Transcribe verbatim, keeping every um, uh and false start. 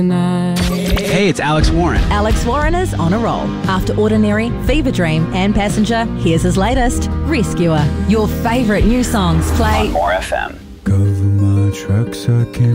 Hey, it's Alex Warren. Alex Warren is on a roll. After Ordinary, Fever Dream and Passenger, here's his latest, Rescuer. Your favourite new songs play on More F M. Cover my tracks, I can't